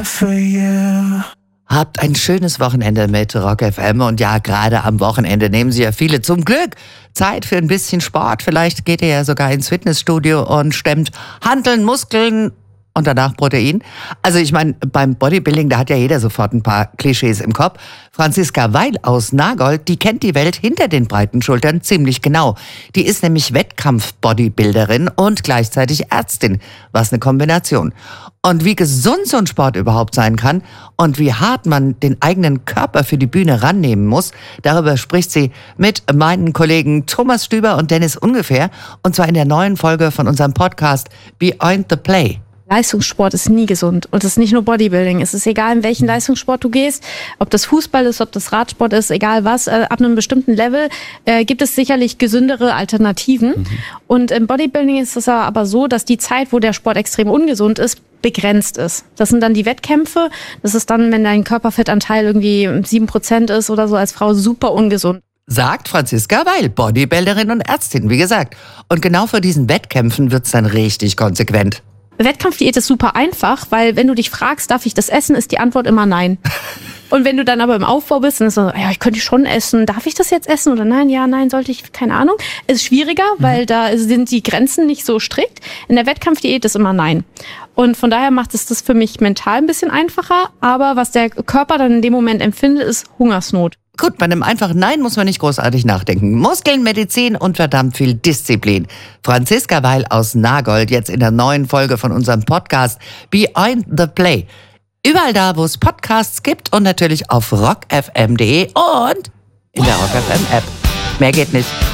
for you. Habt ein schönes Wochenende mit Rock FM und ja, gerade am Wochenende nehmen Sie ja viele zum Glück Zeit für ein bisschen Sport. Vielleicht geht ihr ja sogar ins Fitnessstudio und stemmt Hanteln, Muskeln und danach Protein. Also ich meine, beim Bodybuilding, da hat ja jeder sofort ein paar Klischees im Kopf. Franziska Weil aus Nagold, die kennt die Welt hinter den breiten Schultern ziemlich genau. Die ist nämlich Wettkampf-Bodybuilderin und gleichzeitig Ärztin. Was eine Kombination. Und wie gesund so ein Sport überhaupt sein kann und wie hart man den eigenen Körper für die Bühne rannehmen muss, darüber spricht sie mit meinen Kollegen Thomas Stüber und Dennis Ungefähr. Und zwar in der neuen Folge von unserem Podcast Beyond the Play. Leistungssport ist nie gesund. Und es ist nicht nur Bodybuilding. Es ist egal, in welchen Leistungssport du gehst, ob das Fußball ist, ob das Radsport ist, egal was. Ab einem bestimmten Level gibt es sicherlich gesündere Alternativen. Und im Bodybuilding ist es aber so, dass die Zeit, wo der Sport extrem ungesund ist, begrenzt ist. Das sind dann die Wettkämpfe. Das ist dann, wenn dein Körperfettanteil irgendwie 7% ist oder so, als Frau super ungesund. Sagt Franziska Weil, Bodybuilderin und Ärztin, wie gesagt. Und genau vor diesen Wettkämpfen wird's dann richtig konsequent. Wettkampfdiät ist super einfach, weil wenn du dich fragst, darf ich das essen, ist die Antwort immer nein. Und wenn du dann aber im Aufbau bist, dann ist so, ja, ich könnte schon essen, darf ich das jetzt essen oder nein, ja, nein, sollte ich, keine Ahnung. Ist schwieriger, weil da sind die Grenzen nicht so strikt. In der Wettkampfdiät ist immer nein. Und von daher macht es das für mich mental ein bisschen einfacher, aber was der Körper dann in dem Moment empfindet, ist Hungersnot. Gut, bei einem einfachen Nein muss man nicht großartig nachdenken. Muskeln, Medizin und verdammt viel Disziplin. Franziska Weil aus Nagold, jetzt in der neuen Folge von unserem Podcast Beyond the Play. Überall da, wo es Podcasts gibt und natürlich auf rockfm.de und in der Rock FM App. Mehr geht nicht.